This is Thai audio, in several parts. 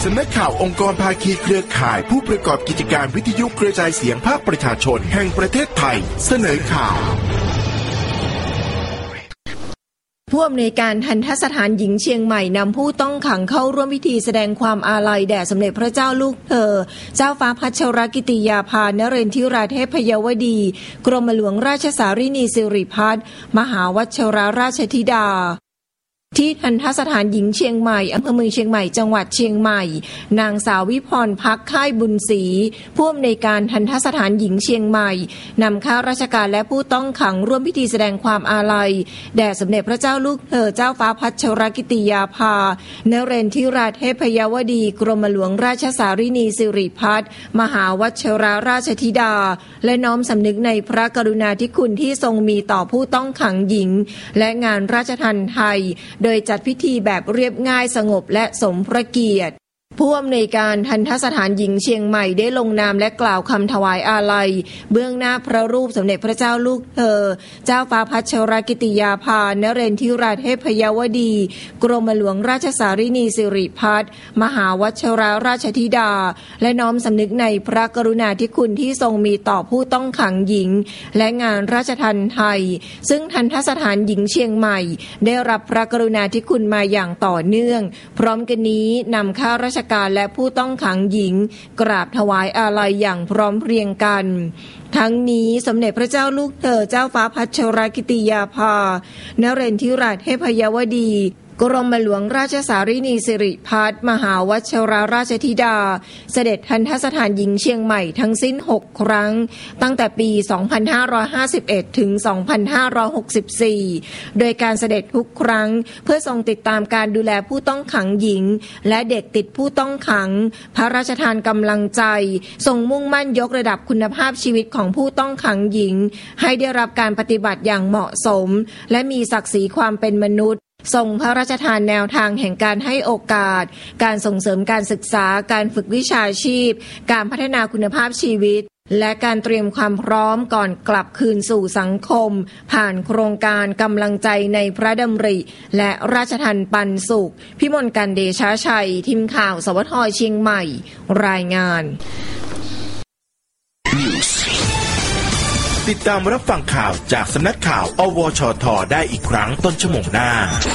สำนักข่าวองค์กรภาคีเครือข่ายผู้ประกอบกิจการวิทยุกระจายเสียงภาคประชาชนแห่งประเทศไทยเสนอข่าวผู้อำนวยการทัณฑสถานหญิงเชียงใหม่นำผู้ต้องขังเข้าร่วมพิธีแสดงความอาลัยแด่สมเด็จพระเจ้าลูกเธอเจ้าฟ้าพัชรกิติยาภานเรนทิราเทพยวดีกรมหลวงราชสารินีสิริพัฒน์มหาวัชราชธิดาที่ทัณฑสถานหญิงเชียงใหม่อำเภอเมืองเชียงใหม่จังหวัดเชียงใหม่นางสาววิพรพักค่ายบุญศรีผู้อำนวยการทัณฑสถานหญิงเชียงใหม่นำข้าราชการและผู้ต้องขังร่วมพิธีแสดงความอาลัยแด่สมเด็จพระเจ้าลูกเธอเจ้าฟ้าพัชรกิติยาภานเรนทิราเทพยวดีกรมหลวงราชสารินีสิริพัฒน์มหาวัชราชธิดาและน้อมสำนึกในพระกรุณาธิคุณที่ทรงมีต่อผู้ต้องขังหญิงและงานราชทัณฑ์ไทยโดยจัดพิธีแบบเรียบง่ายสงบและสมพระเกียรติผู้อำนวยการทัณฑสถานหญิงเชียงใหม่ได้ลงนามและกล่าวคำถวายอาลัยเบื้องหน้าพระรูปสมเด็จพระเจ้าลูกเธอเจ้าฟ้าพัชรกิติยาภานเรนทิราเทพยวดีกรมหลวงราชสารินีสิริพัฒน์มหาวัชราชธิดาและน้อมสำนึกในพระกรุณาธิคุณที่ทรงมีต่อผู้ต้องขังหญิงและงานราชทัณฑ์ไทยซึ่งทัณฑสถานหญิงเชียงใหม่ได้รับพระกรุณาธิคุณมาอย่างต่อเนื่องพร้อมกันนี้นำข้าราชการและผู้ต้องขังหญิงกราบถวายอาลัยอย่างพร้อมเพรียงกันทั้งนี้สมเด็จพระเจ้าลูกเธอเจ้าฟ้าพัชรกิติยาภานเรนทิราเทพยวดีกรมหลวงราชสารินีสิริพัฒน์มหาวัชราชธิดาเสด็จทัณฑสถานหญิงเชียงใหม่ทั้งสิ้น6ครั้งตั้งแต่ปี 2551 ถึง 2564 โดยการเสด็จทุกครั้งเพื่อทรงติดตามการดูแลผู้ต้องขังหญิงและเด็กติดผู้ต้องขังพระราชทานกำลังใจทรงมุ่งมั่นยกระดับคุณภาพชีวิตของผู้ต้องขังหญิงให้ได้รับการปฏิบัติอย่างเหมาะสมและมีศักดิ์ศรีความเป็นมนุษย์ทรงพระราชทานแนวทางแห่งการให้โอกาสการส่งเสริมการศึกษาการฝึกวิชาชีพการพัฒนาคุณภาพชีวิตและการเตรียมความพร้อมก่อนกลับคืนสู่สังคมผ่านโครงการกำลังใจในพระดำริและราชทัณฑ์ปันสุขพิมลกันเดชาชัยทีมข่าวสวทเชียงใหม่รายงานติดตามรับฟังข่าวจากสำนักข่าวอวชทได้อีกครั้งต้นชั่วโมงหน้า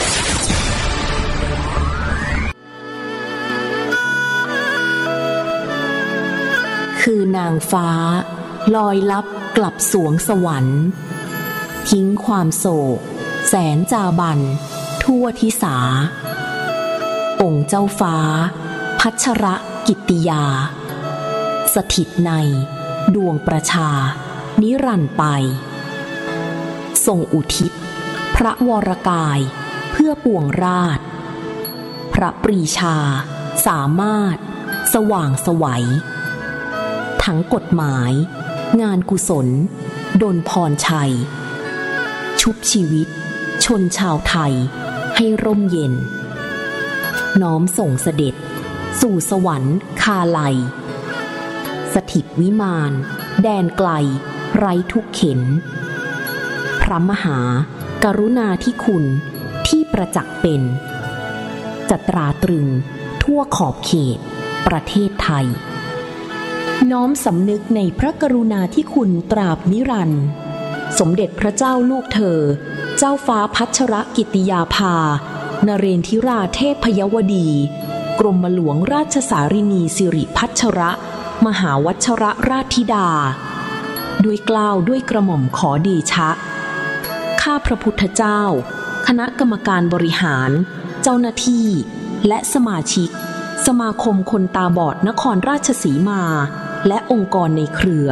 คือนางฟ้าลอยลับกลับสวงสวรรค์ทิ้งความโศกแสนจาบันทั่วทิสาองค์เจ้าฟ้าพัชรกิติยาสถิตในดวงประชานิรันดร์ไปทรงอุทิศพระวรกายเพื่อปวงราชพระปรีชาสามารถสว่างไสวทั้งกฎหมายงานกุศลดลพรชัยชุบชีวิตชนชาวไทยให้ร่มเย็นน้อมส่งเสด็จสู่สวรรค์คาลัยสถิตวิมานแดนไกลไร้ทุกเข็ญพระมหากรุณาธิคุณที่ประจักษ์เป็นจะตราตรึงทั่วขอบเขตประเทศไทยน้อมสำนึกในพระกรุณาธิคุณตราบนิรันดร์สมเด็จพระเจ้าลูกเธอเจ้าฟ้าพัชรกิติยาภานเรนทิราเทพยวดีกรมหลวงราชสารินีสิริพัชรมหาวัชราชธิดาด้วยเกล้าด้วยกระหม่อมขอเดชะข้าพระพุทธเจ้าคณะกรรมการบริหารเจ้าหน้าที่และสมาชิกสมาคมคนตาบอดนครราชสีมาและองค์กรในเครือ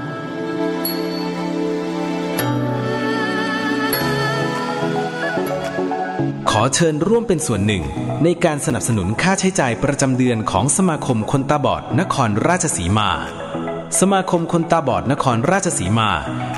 ขอเชิญร่วมเป็นส่วนหนึ่งในการสนับสนุนค่าใช้จ่ายประจำเดือนของสมาคมคนตาบอดนครราชสีมาสมาคมคนตาบอดนครราชสีมา